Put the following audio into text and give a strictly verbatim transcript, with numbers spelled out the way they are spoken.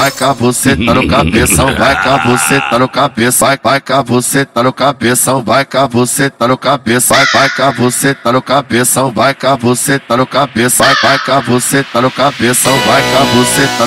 vai cá você tá no cabeção, vai cá você tá no cabeça, vai, vai cá você tá no cabeção, vai cá você tá no cabeça, vai, vai cá você tá no cabeção, vai cá você tá no cabeça, vai, vai cá você tá no cabeção, vai cá você tá